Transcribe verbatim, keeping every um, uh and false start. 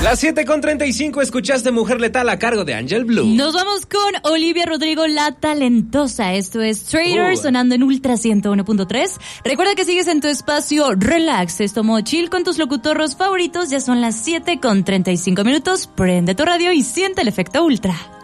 Las siete con treinta y cinco, escuchaste Mujer Letal a cargo de Angel Blue. Nos vamos con Olivia Rodrigo, la talentosa. Esto es Trader, uh. sonando en Ultra ciento uno punto tres. Recuerda que sigues en tu espacio Relax, esto modo chill con tus locutorros favoritos. Ya son las siete con treinta y cinco minutos. Prende tu radio y siente el efecto Ultra.